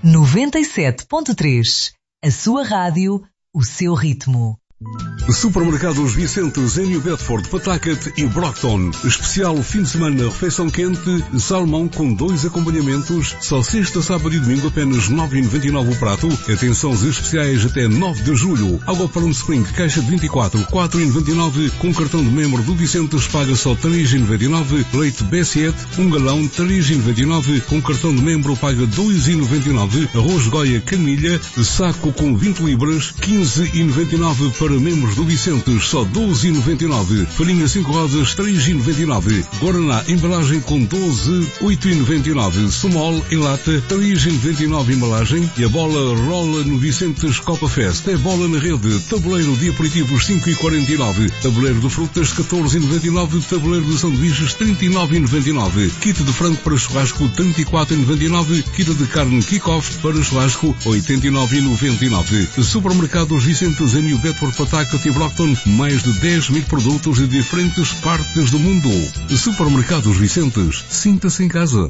97.3. A sua rádio, o seu ritmo. Supermercados Vicentes em New Bedford, Pawtucket e Brockton. Especial fim de semana, refeição quente, salmão com 2 acompanhamentos, só sexta, sábado e domingo apenas 9,99 o prato. Atenções especiais até 9 de julho. Água Palm Spring, caixa de 24, 4,99. Com cartão de membro do Vicentes paga só 3,99. Leite B7, 1 galão, 3,99. Com cartão de membro paga 2,99. Arroz Goia Camilha, saco com 20 libras, 15,99 para membros do Vicentes, só 12,99. Farinha 5 rosas, 3,99. Guaraná, embalagem com 12, 8,99. Sumol em lata, 3,99 embalagem. E a bola rola no Vicentes Copa Fest. É bola na rede. Tabuleiro de aperitivos, 5,49. Tabuleiro de frutas, 14,99. Tabuleiro de sanduíches, 39,99. Kit de frango para churrasco, 34,99. Kit de carne kick-off para churrasco, 89,99. Supermercados Vicentes em New Bedford, Pawtucket e Brockton, mais de 10.000 produtos de diferentes partes do mundo. Supermercados Vicentes, sinta-se em casa.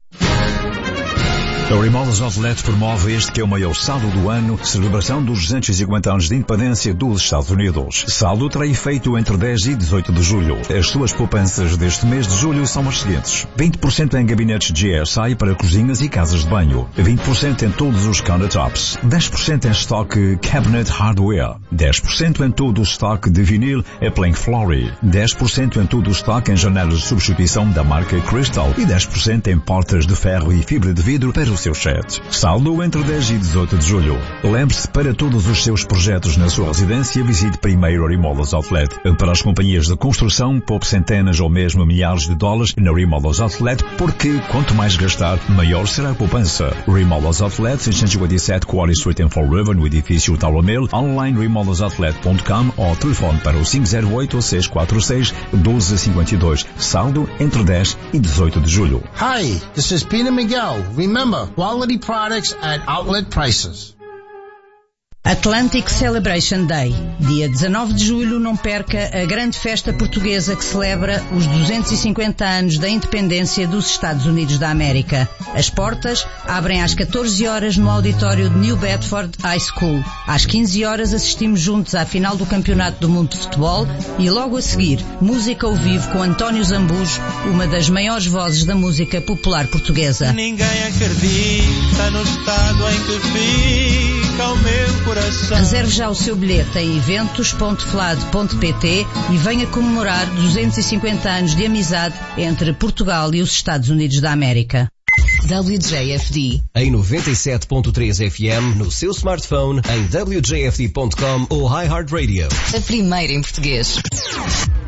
A Remodelas Outlet promove este que é o maior saldo do ano, celebração dos 250 anos de independência dos Estados Unidos. Saldo terá efeito entre 10 e 18 de julho. As suas poupanças deste mês de julho são as seguintes: 20% em gabinetes GSI para cozinhas e casas de banho, 20% em todos os countertops, 10% em estoque Cabinet Hardware, 10% em todo o estoque de vinil e Plank Flooring, 10% em todo o estoque em janelas de substituição da marca Crystal e 10% em portas de ferro e fibra de vidro para o seu chat. Saldo entre 10 e 18 de julho. Lembre-se, para todos os seus projetos na sua residência, visite primeiro a Remodelas Outlet. Para as companhias de construção, poupe centenas ou mesmo milhares de dólares na Remodelas Outlet, porque quanto mais gastar, maior será a poupança. Remodelas Outlet, em 187 Quarry Street em Fall River, no edifício Tower Mill, online remodelasoutlet.com ou telefone para o 508-646-1252. Saldo entre 10 e 18 de julho. Hi, this is Peter Miguel. Remember, quality products at outlet prices. Atlantic Celebration Day. Dia 19 de julho, não perca a grande festa portuguesa que celebra os 250 anos da independência dos Estados Unidos da América. As portas abrem às 14 horas no auditório de New Bedford High School. Às 15 horas assistimos juntos à final do Campeonato do Mundo de Futebol e logo a seguir, música ao vivo com António Zambujo, uma das maiores vozes da música popular portuguesa. Ninguém acredita no estado em que fica o meu coração. Reserve já o seu bilhete em eventos.flad.pt e venha comemorar 250 anos de amizade entre Portugal e os Estados Unidos da América. WJFD em 97.3 FM no seu smartphone, em wjfd.com ou iHeartRadio. A primeira em português.